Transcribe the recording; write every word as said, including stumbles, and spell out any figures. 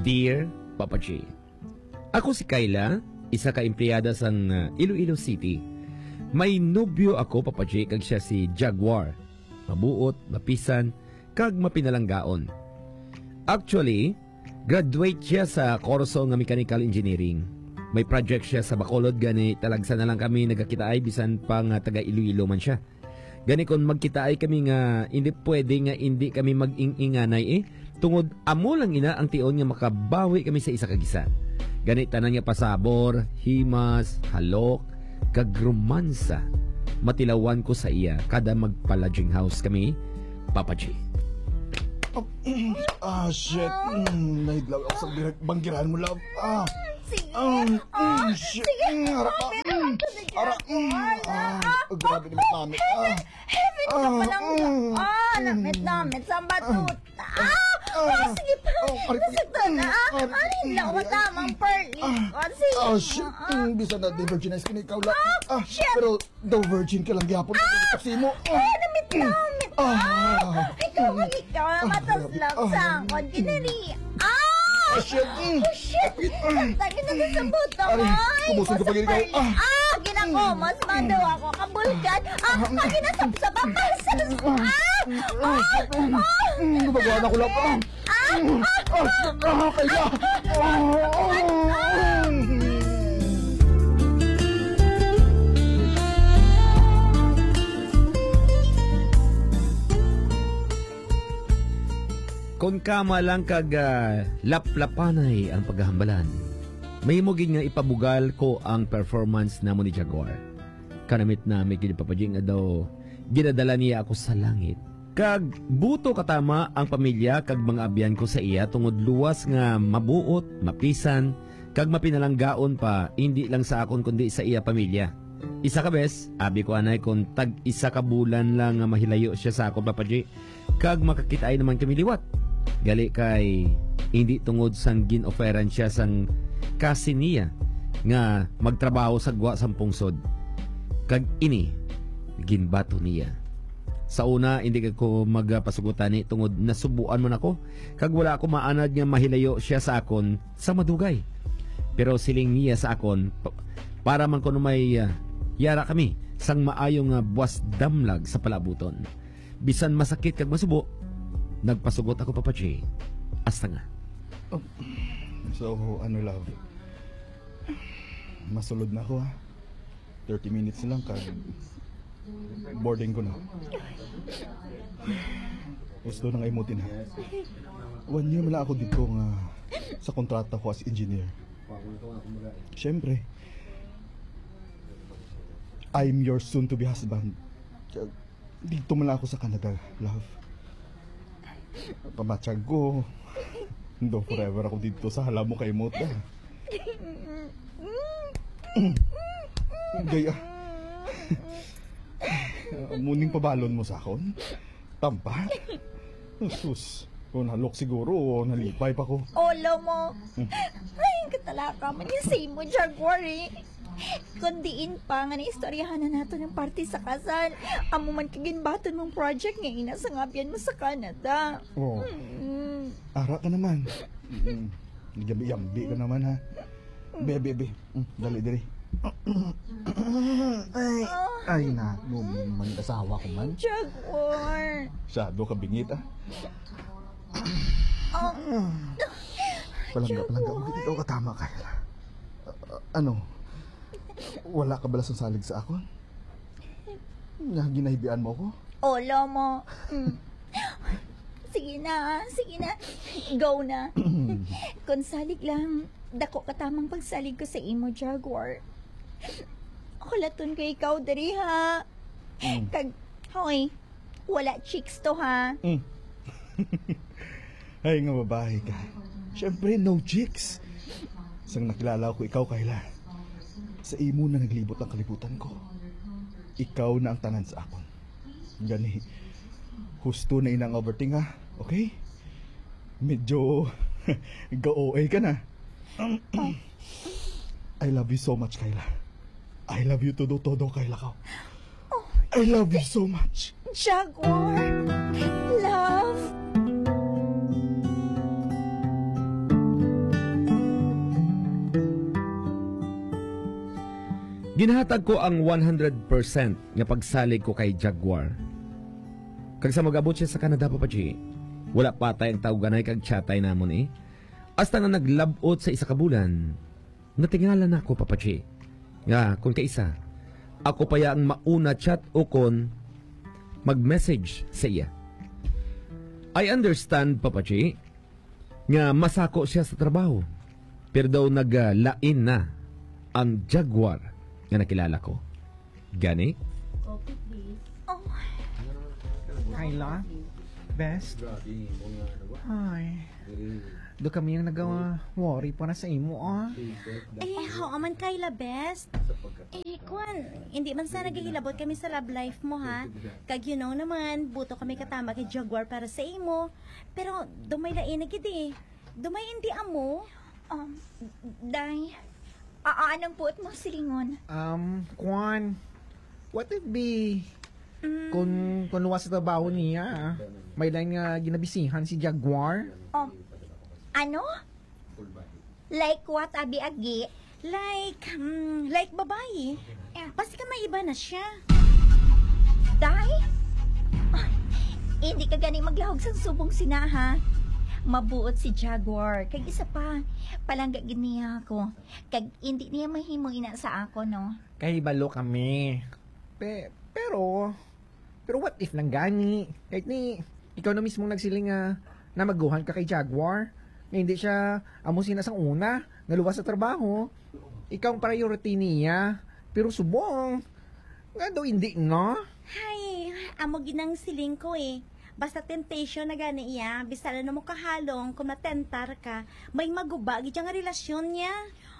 Dear Papa J, ako si Kayla, isa ka empleyada sa uh, Iloilo City. May nobyo ako, Papa J, kag siya si Jaguar. Mabuot, mapisan, kag mapinalanggaon. Actually, graduate siya sa kurso nga mechanical engineering. May project siya sa Bacolod, gani talagsa na lang kami nagkakitaay bisan pa nga taga Iloilo man siya. Gani kung magkitaay kami nga hindi pwede nga hindi kami mag-ing-inganay eh. Tungod amo lang ina ang tion nga makabawi kami sa isa kagisa. Gani tanan nga pasabor, himas, halok, kag romansa. Matilawan ko sa iya kada magpa-lodging house kami, Papa G. Oh, ah, shit. Mm, nahidlaw ako sa banggirahan mo, love. Ah. Sige. Um, Oh, mm, shit. sige. Mm, harap ka. Mm, harap. Mm, ah, oh, grabe naman namin. Ah. Heavy ka Ah, pa lang. mm, Ah, mm, lamit-lamit sa batuta. Ah, ah, ah, sige pa. oh, ari- Nasagto na. Ah, ari- alin lang ko tamang pearly. Ah, sige. Oh, shit. Ah, Mm, bisa na di-virginize ka na ikaw lang. Ah, shit. pero daw virgin ka lang gihapon. Kasi mo. ah, lamit-lamit. Ah. Ah, ikaw ang ikaw. Matas lang sa akon. Ginari. Ah! Ah, shit. Mm. Oh, shit! Tagi na sa buto mo! Ari, kumusog ka pa gini ka. Ah. Ah! Ginakomos! Mando ako! Kabulkan! Ah! Kagi na sa babasas! Ah! Ah! Mm, gumagawa na ko lang. Ah. Ah! Ah, ah, kaya. Ah. Kung kama lang kag uh, laplapanay ang paghahambalan, may himugin nga ipabugal ko ang performance namo ni Jaguar. Kanamit na may ginipapajing nga daw ginadala niya ako sa langit. Kag buto katama ang pamilya kag mga abyan ko sa iya tungod luwas nga mabuot, mapisan, kag mapinalanggaon pa hindi lang sa akon kundi sa iya pamilya. Isa ka bes, abi ko anay kung tag isa ka bulan lang nga mahilayo siya sa akon papaji, kag makakitaay naman kami liwat. Gali kay hindi tungod sang gin-offeran siya sang kasi niya nga magtrabaho sa gwa sang pungsod. Kag ini ginbato niya. Sa una hindi ko magpasugutan ni tungod nasubuan man ako kag wala ako maanad nga mahilayo siya sa akon sa madugay. Pero siling niya sa akon para man kuno may uh, yara kami sang maayong uh, buwas damlag sa palabuton. Bisan masakit kag masubo, nagpasugot ako, Papa J. Asta nga. Oh. So, ano, love? Masulod na ako, ha? thirty minutes lang, kag boarding ko na. Gusto nang imutin, ha? One year mala ako dito nga sa kontrata ko as engineer. Siyempre, I'm your soon-to-be husband. Dito mala ako sa Canada, love. Pamatsyag ko. Do forever ako dito sa hala mo kay Mota. Gaya. Muning pabalon mo sa akon. Tampa. Sus. Kung nalok siguro o nalipay pa ko. Olo mo. Ay, katalaka man yung say mo, Jaguar eh. Kundiin pa nga na istoryahan na nato ng party sa kasal. Amo man kaginbaton mong project nga ina sa ngabyan mo sa Canada. Oo. Mm. Ara ka naman. Mm. Yambi-yambi ka naman, ha. Be, be, be. Mm, dali, dali. Ay, ay na. Lumang asawa ko man. Jaguar. Sado ka bingit, ah. Oh. Palangga, palangga. Huwag ikaw katama, Kayla. Uh, ano? Wala ka balas ng salig sa ako? Nga ginahibian mo ako? Olo mo. Mm. Sige na, sige na. Go na. Kung salig lang, dako katamang pagsalig ko sa imo, Jaguar. Kulaton ko ikaw dari, ha? Mm. Kag, hoy, wala chicks to, ha? Mm. Ay nga babae ka. Siyempre, no chicks. Sang nakilala ko ikaw, Kayla. Sa imo na naglibot ang kalibutan ko. Ikaw na ang tanan sa akon. Gani, husto na inang overthink, ha? Okay? Medyo ga-O A ka na. I love you so much, Kayla. I love you todo-todo, Kayla ka. I love you so much. Jaguar, love. Ginahatag ko ang one hundred percent nga pagsalig ko kay Jaguar. Kag sa mag-abot siya sa Canada, Papa G, wala pa tayong tawganay kag chatay namon eh. Hasta nga naglabot sa isa ka bulan, natingalan na ako, Papa G. Nga, kung kaisa, ako pa ang mauna chat o kon mag-message sa iya. I understand, Papa G, nga masako siya sa trabaho. Pero daw naglain na ang Jaguar nga nakilala ko. Gani? Oh, Kyla? Best? Ay. Do kami yung nagawa-worry para sa imo, ah. Eh, how man Kyla, best? Eh, Kwan, hindi man sana nagahilabot kami sa love life mo, ha? Kag you know naman, buto kami katama kay Jaguar para sa imo. Pero, dumay lain na gidi. Dumay hindi amo. Um, Day, a- anong puot mo, silingon? Um, Kwan, what if be kung, kung luwas sa trabaho niya, may lang nga ginabisihan si Jaguar? Um, ano? Like what, abi agi? Like, mm, like babae. Eh, basta ka may iba na siya. Day? Ah, hindi ka gani maglahog sa subong sinaha. Mabuot si Jaguar. Kag isa pa, palangga giniya ako. Kag hindi niya mahimo ina sa ako, no? Kay balo kami. Pe, pero, pero what if lang gani? Kahit ni, ikaw na mismo nagsiling nga na maguhan ka kay Jaguar. Nga hindi siya amusin na sa una, naluwas sa trabaho. Ikaw ang priority niya. Pero subong, nga daw hindi, no? Hay, amo ginang siling ko eh. Basta temptation na gani iya, bisala na mo kahalong kung matentar ka, may magubagi dyan nga relasyon niya.